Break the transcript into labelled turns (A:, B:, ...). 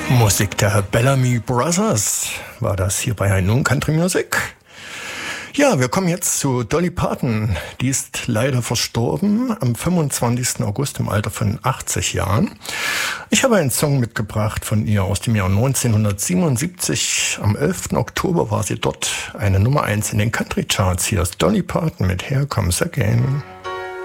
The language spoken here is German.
A: Musik der Bellamy Brothers war das hier bei High Noon Country Music. Ja, wir kommen jetzt zu Dolly Parton. Die ist leider verstorben am 25. August im Alter von 80 Jahren. Ich habe einen Song mitgebracht von ihr aus dem Jahr 1977. Am 11. Oktober war sie dort eine Nummer 1 in den Country Charts. Hier ist Dolly Parton mit Here Comes Again.